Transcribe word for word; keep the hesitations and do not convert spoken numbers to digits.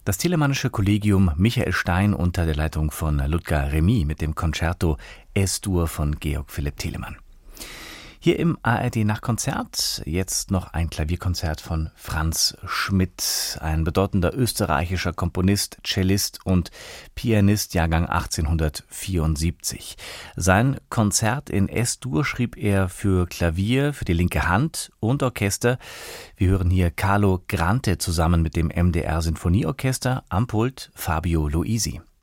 Das Telemannische Kollegium Michael Stein unter der Leitung von Ludger Remy mit dem Concerto Es-Dur von Georg Philipp Telemann. Hier im A R D Nachtkonzert jetzt noch ein Klavierkonzert von Franz Schmidt, ein bedeutender österreichischer Komponist, Cellist und Pianist, Jahrgang achtzehnhundertvierundsiebzig. Sein Konzert in Es-Dur schrieb er für Klavier, für die linke Hand und Orchester. Wir hören hier Carlo Grante zusammen mit dem M D R Sinfonieorchester, am Pult Fabio Luisi.